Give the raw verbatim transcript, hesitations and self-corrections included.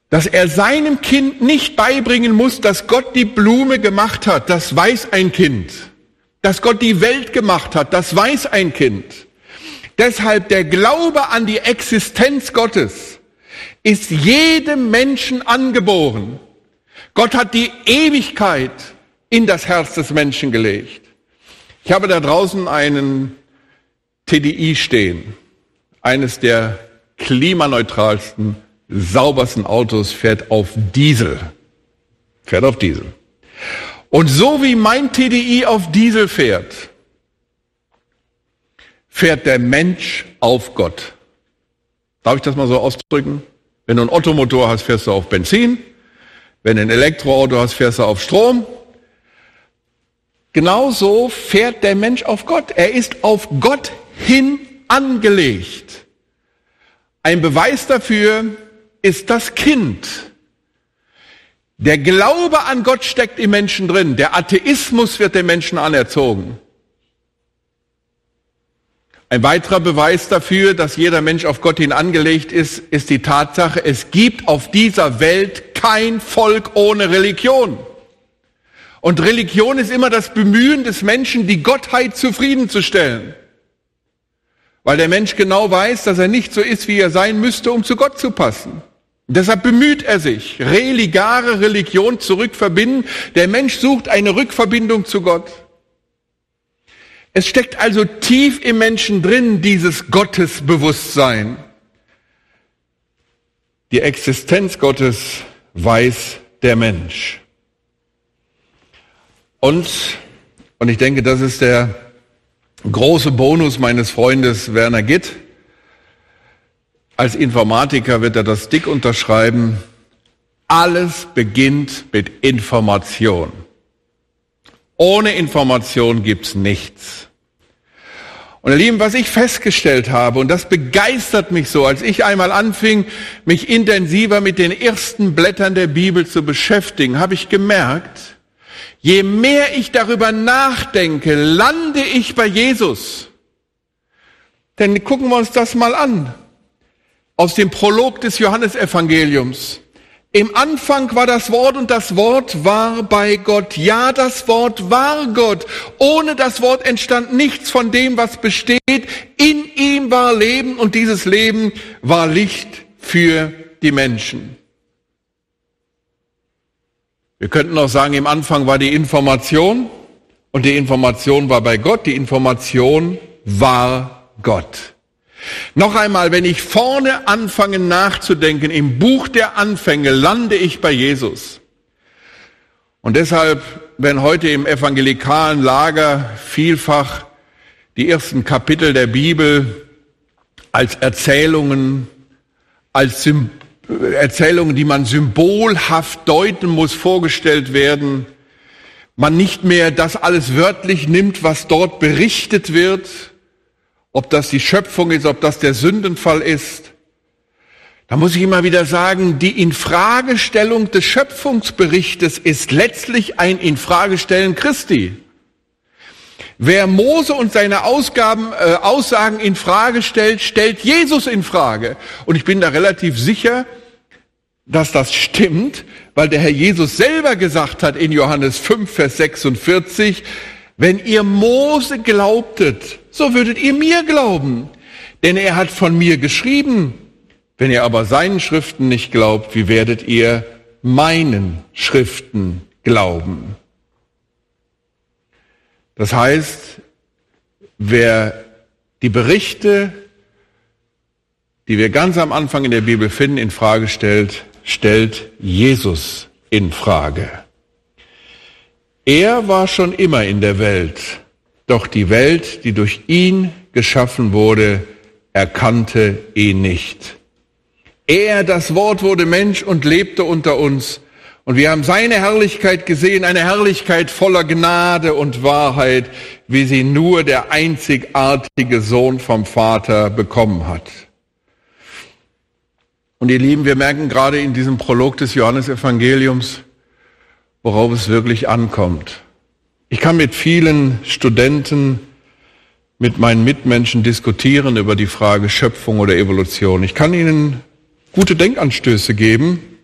dass er seinem Kind nicht beibringen muss, dass Gott die Blume gemacht hat, das weiß ein Kind. Dass Gott die Welt gemacht hat, das weiß ein Kind. Deshalb der Glaube an die Existenz Gottes ist jedem Menschen angeboren. Gott hat die Ewigkeit in das Herz des Menschen gelegt. Ich habe da draußen einen T D I stehen. Eines der klimaneutralsten, saubersten Autos fährt auf Diesel. Fährt auf Diesel. Und so wie mein T D I auf Diesel fährt, fährt der Mensch auf Gott. Darf ich das mal so ausdrücken? Wenn du einen Ottomotor hast, fährst du auf Benzin. Wenn du ein Elektroauto hast, fährst du auf Strom. Genauso fährt der Mensch auf Gott. Er ist auf Gott hin angelegt. Ein Beweis dafür ist das Kind. Der Glaube an Gott steckt im Menschen drin. Der Atheismus wird dem Menschen anerzogen. Ein weiterer Beweis dafür, dass jeder Mensch auf Gott hin angelegt ist, ist die Tatsache, es gibt auf dieser Welt kein Volk ohne Religion. Und Religion ist immer das Bemühen des Menschen, die Gottheit zufriedenzustellen. Weil der Mensch genau weiß, dass er nicht so ist, wie er sein müsste, um zu Gott zu passen. Und deshalb bemüht er sich, religare Religion zurückverbinden. Der Mensch sucht eine Rückverbindung zu Gott. Es steckt also tief im Menschen drin, dieses Gottesbewusstsein. Die Existenz Gottes weiß der Mensch. Und, und ich denke, das ist der große Bonus meines Freundes Werner Gitt. Als Informatiker wird er das dick unterschreiben. Alles beginnt mit Information. Ohne Information gibt's nichts. Und ihr Lieben, was ich festgestellt habe, und das begeistert mich so, als ich einmal anfing, mich intensiver mit den ersten Blättern der Bibel zu beschäftigen, habe ich gemerkt, je mehr ich darüber nachdenke, lande ich bei Jesus. Denn gucken wir uns das mal an. Aus dem Prolog des Johannesevangeliums. Im Anfang war das Wort und das Wort war bei Gott. Ja, das Wort war Gott. Ohne das Wort entstand nichts von dem, was besteht. In ihm war Leben und dieses Leben war Licht für die Menschen. Wir könnten auch sagen, im Anfang war die Information und die Information war bei Gott. Die Information war Gott. Noch einmal, wenn ich vorne anfange nachzudenken, im Buch der Anfänge lande ich bei Jesus. Und deshalb, wenn heute im evangelikalen Lager vielfach die ersten Kapitel der Bibel als Erzählungen, als Sym- Erzählungen, die man symbolhaft deuten muss, vorgestellt werden, man nicht mehr das alles wörtlich nimmt, was dort berichtet wird, ob das die Schöpfung ist, ob das der Sündenfall ist. Da muss ich immer wieder sagen, die Infragestellung des Schöpfungsberichtes ist letztlich ein Infragestellen Christi. Wer Mose und seine Ausgaben, äh, Aussagen in Frage stellt, stellt Jesus in Frage. Und ich bin da relativ sicher, dass das stimmt, weil der Herr Jesus selber gesagt hat in Johannes fünf, Vers sechsundvierzig, wenn ihr Mose glaubtet, so würdet ihr mir glauben. Denn er hat von mir geschrieben. Wenn ihr aber seinen Schriften nicht glaubt, wie werdet ihr meinen Schriften glauben? Das heißt, wer die Berichte, die wir ganz am Anfang in der Bibel finden, in Frage stellt, stellt Jesus in Frage. Er war schon immer in der Welt, doch die Welt, die durch ihn geschaffen wurde, erkannte ihn nicht. Er, das Wort, wurde Mensch und lebte unter uns. Und wir haben seine Herrlichkeit gesehen, eine Herrlichkeit voller Gnade und Wahrheit, wie sie nur der einzigartige Sohn vom Vater bekommen hat. Und ihr Lieben, wir merken gerade in diesem Prolog des Johannesevangeliums, worauf es wirklich ankommt. Ich kann mit vielen Studenten, mit meinen Mitmenschen diskutieren über die Frage Schöpfung oder Evolution. Ich kann ihnen gute Denkanstöße geben,